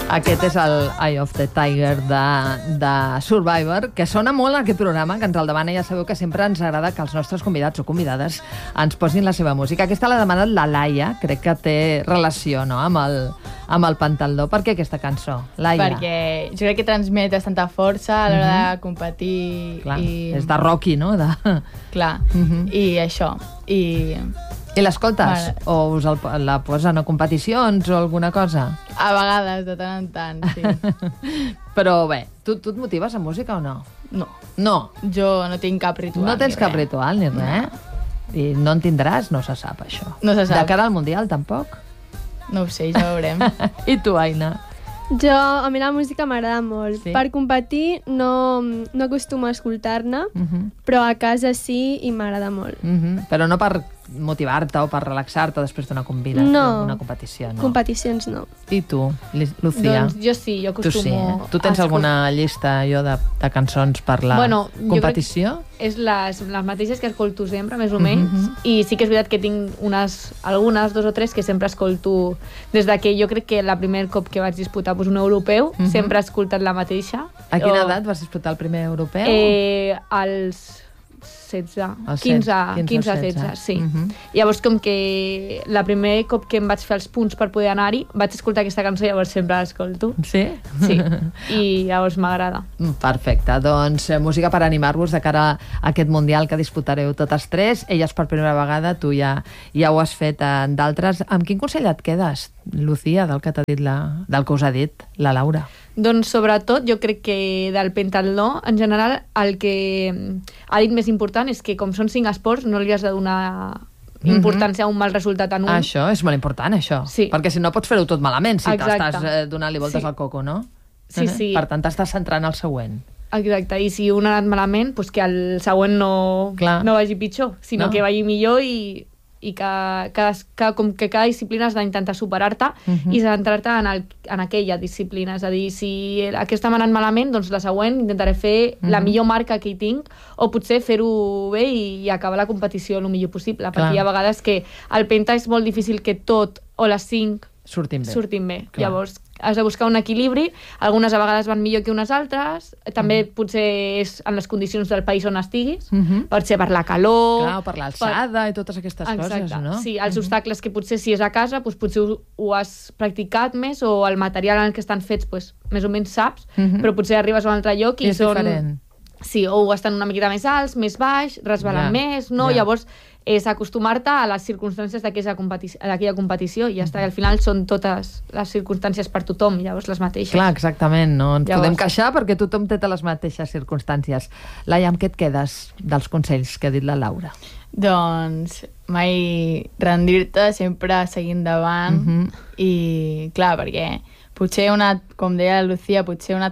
Aquest és el Eye of the Tiger de Survivor, que sona molt en aquest programa, que ens el demana. Ja sabeu que sempre ens agrada que els nostres convidats o convidades ens posin la seva música. Aquesta l'ha demanat la Laia, crec que té relació, no?, amb el Panteldó. Per què aquesta cançó, Laia? Perquè jo crec que transmet bastanta força a l'hora de competir. Clar, és de Rocky, no? Clar, i això. I l'escoltes? O us la posen a competicions o alguna cosa? A vegades, de tant en tant, sí. Però bé, tu et motives a música o no? No. No? Jo no tinc cap ritual. No tens cap ritual ni res? I no en tindràs? No se sap, això. No se sap. De cara al Mundial, tampoc? No ho sé, ja ho veurem. I tu, Aina? A mi la música m'agrada molt. Sí? Per competir no acostumo a escoltar-ne, però a casa sí i m'agrada molt. Però no per motivar-te o per relaxar-te després d'una una competició, no? Competicions no. I tu, Lucía? Doncs jo sí, jo acostumo... Tu sí, Tu tens alguna llista, de cançons per la competició? És les mateixes que escolto sempre, més o menys, i sí que és veritat que tinc algunes, 2 o 3, que sempre escolto des de que jo crec que el primer cop que vaig disputar un europeu, sempre he escoltat la mateixa. A quina edat vas disputar el primer europeu? Als 16, 15-16, sí. Llavors, com que el primer cop que em vaig fer els punts per poder anar-hi, vaig escoltar aquesta cançó i llavors sempre l'escolto. Sí? Sí, i llavors m'agrada. Perfecte, doncs música per animar-vos de cara a aquest Mundial que disputareu totes tres. Elles per primera vegada, tu ja ho has fet en d'altres. Amb quin consell et quedes, Lucía, del que us ha dit la Laura? Doncs sobretot jo crec que del pentatló en general el que ha dit més important és que com són 5 esports no li has de donar importància a un mal resultat en un. Això és molt important, això. Sí. Perquè si no pots fer-ho tot malament si Exacte. t'estàs donant-li voltes al coco, no? Sí, sí. Per tant, t'estàs centrant al següent. Exacte, i si un ha anat malament, doncs que el següent no vagi pitjor, sinó que vagi millor i com que cada disciplina has d'intentar superar-te i centrar-te en aquella disciplina. És a dir, si aquesta m'ha anat malament, doncs la següent intentaré fer la millor marca que hi tinc, o potser fer-ho bé i acabar la competició el millor possible, perquè hi ha vegades que el penta és molt difícil que tot o les 5 surtin bé. Llavors has de buscar un equilibri, algunes a vegades van millor que unes altres, també potser és en les condicions del país on estiguis, potser per la calor... Clar, o per l'alçada i totes aquestes coses, no? Sí, els obstacles que potser si és a casa, potser ho has practicat més, o el material en el que estan fets, més o menys saps, però potser arribes a un altre lloc i és diferent. Sí, o estan una miqueta més alts, més baix, resbalen més, no? Llavors és acostumar-te a les circumstàncies d'aquella competició i ja està, i al final són totes les circumstàncies per tothom, llavors les mateixes. Clar, exactament, no ens podem queixar perquè tothom té les mateixes circumstàncies. Laia, amb què et quedes dels consells que ha dit la Laura? Doncs mai rendir-te, sempre seguir endavant i clar, perquè potser com deia la Lucía, potser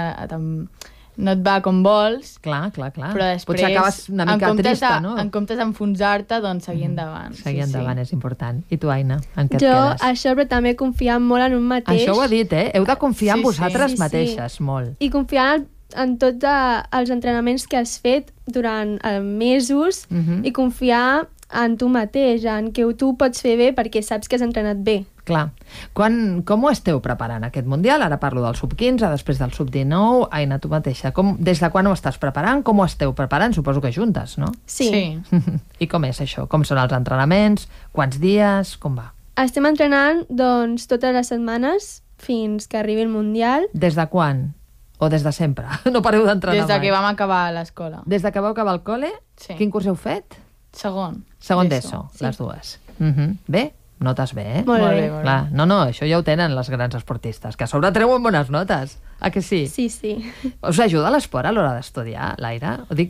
no et va com vols. Clar. Però després, potser acabes una mica trista, no? En comptes d'enfonsar-te, doncs seguir endavant. Seguir endavant és important. I tu, Aina, en què et quedes? Això, però també confiar molt en un mateix. Això ho ha dit, Heu de confiar en vosaltres mateixes, molt. I confiar en tots els entrenaments que has fet durant mesos i confiar en tu mateix, en què tu pots fer bé perquè saps que has entrenat bé. Clar. Com ho esteu preparant, aquest Mundial? Ara parlo del sub-15, després del sub-19. Aina, tu mateixa, des de quan ho estàs preparant? Com ho esteu preparant? Suposo que juntes, no? Sí. I com és això? Com són els entrenaments? Quants dies? Com va? Estem entrenant, doncs, totes les setmanes fins que arribi el Mundial. Des de quan? O des de sempre? No pareu d'entrenar mai? Des de que vam acabar l'escola. Des de que vau acabar el col·le? Sí. Quin curs heu fet? Segon d'ESO, les dues. Bé? Notes bé, Molt bé. Clar. No, això ja ho tenen les grans esportistes, que a sobre treuen bones notes. A que sí? Sí. Us ajuda l'esport a l'hora d'estudiar, Laia?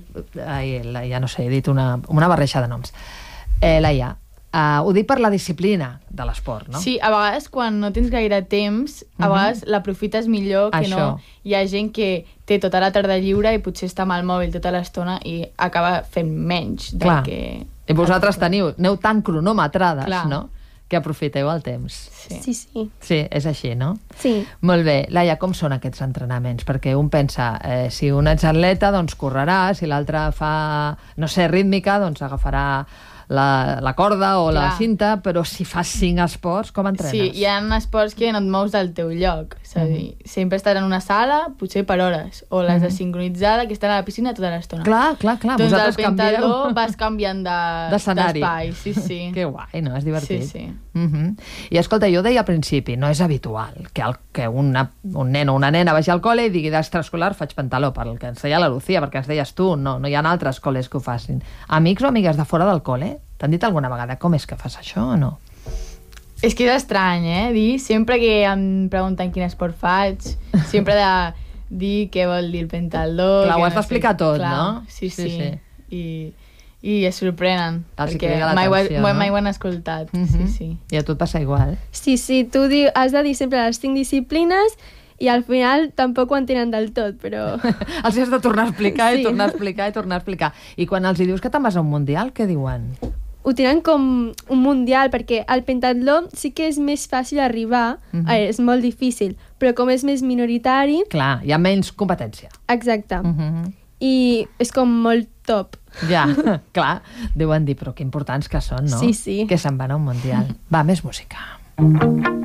Ja no sé, he dit una barreja de noms. Laia, ho dic per la disciplina de l'esport, no? Sí, a vegades quan no tens gaire temps, a vegades l'aprofites millor que no. Hi ha gent que té tota la tarda lliure i potser està amb el mòbil tota l'estona i acaba fent menys del que... I vosaltres aneu tan cronometrades, no?, que aprofiteu el temps. Sí. Sí, és així, no? Sí. Molt bé. Laia, com són aquests entrenaments? Perquè un pensa, si un ets atleta, doncs correrà, si l'altre fa, no sé, rítmica, doncs agafarà la corda o la cinta, però si fas 5 esports, com entrenes? Sí, hi ha esports que no et mous del teu lloc, És a dir, sempre estan en una sala, potser per hores, o les de sincronitzada, que estan a la piscina tota l'estona. Clar. Doncs al pentatló vas canviant d'espai. Sí. Que guai, no? És divertit. Sí. I escolta, jo deia al principi, no és habitual que un nen o una nena vagi al col·le i digui d'extraescolar faig pantaló, pel que ens deia la Lucía, perquè ens deies tu, no hi ha altres col·les que ho facin. Amics o amigues de fora del col·le, t'han dit alguna vegada com és que fas això o no? És que és estrany, dir. Sempre que em pregunten quin esport faig, sempre he de dir què vol dir el pentatló. Clar, ho has d'explicar tot, no? Sí. I es sorprenen, perquè mai ho han escoltat. Sí. I a tu et passa igual. Sí, tu has de dir sempre les 5 disciplines i al final tampoc ho entenen del tot, però... Els has de tornar a explicar i tornar a explicar. I quan els dius que te'n vas a un mundial, què diuen? Ho tenen com un mundial, perquè al pentatló sí que és més fàcil arribar, és molt difícil, però com és més minoritari... Clar, hi ha menys competència. Exacte. I és com molt top. Ja, clar, deuen dir, però que importants que són, no? Sí. Que se'n van a un mundial. Va, més música.